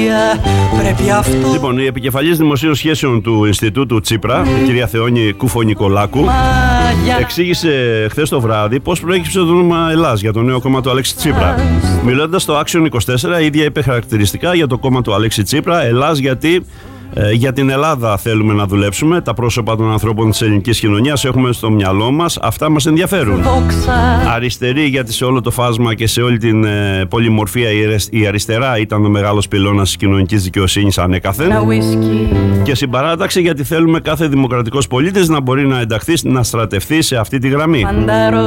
πρέπει αυτό. Λοιπόν, η επικεφαλής δημοσίων σχέσεων του Ινστιτούτου Τσίπρα, η κυρία Θεόνη Κουφονικολάκου, εξήγησε χθες το βράδυ πώς προέκυψε το όνομα Ελλάς για το νέο κόμμα του Αλέξη Τσίπρα. Μιλώντας στο Action 24, η ίδια είπε χαρακτηριστικά για το κόμμα του Αλέξη Τσίπρα: Ελλάς γιατί για την Ελλάδα θέλουμε να δουλέψουμε. Τα πρόσωπα των ανθρώπων της ελληνικής κοινωνίας έχουμε στο μυαλό μας. Αυτά μας ενδιαφέρουν. Αριστερή, γιατί σε όλο το φάσμα και σε όλη την πολυμορφία η αριστερά ήταν ο μεγάλος πυλώνας της κοινωνικής δικαιοσύνης ανέκαθεν. Και συμπαράταξη, γιατί θέλουμε κάθε δημοκρατικός πολίτης να μπορεί να ενταχθεί, να στρατευτεί σε αυτή τη γραμμή.